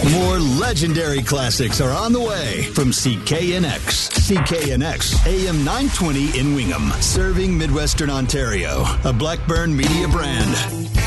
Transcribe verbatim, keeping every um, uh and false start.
More legendary classics are on the way from C K N X. C K N X, A M nine twenty in Wingham, serving Midwestern Ontario, a Blackburn Media brand.